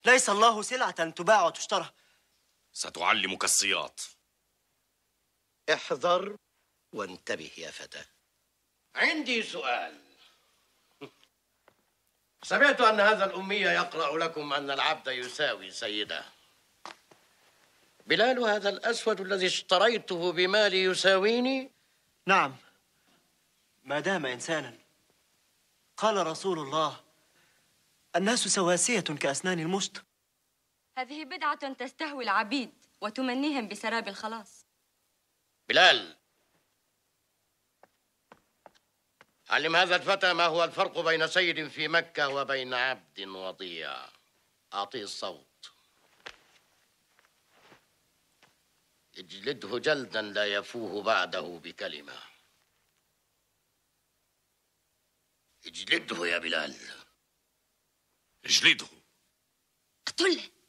ليس الله سلعة تباع وتشترى. ستعلمك السياط. احذر وانتبه يا فتى. عندي سؤال. سمعت أن هذا الأمي يقرأ لكم أن العبد يساوي سيده. بلال هذا الأسود الذي اشتريته بمالي يساويني؟ نعم، ما دام إنسانا. قال رسول الله: الناس سواسية كأسنان المشط. هذه بدعة تستهوي العبيد وتمنيهم بسراب الخلاص. بلال، علم هذا الفتى ما هو الفرق بين سيد في مكة وبين عبد وضيع. أعطيه الصوت. اجلده جلدا لا يفوه بعده بكلمة. اجلده يا بلال. اجلده. اقتله.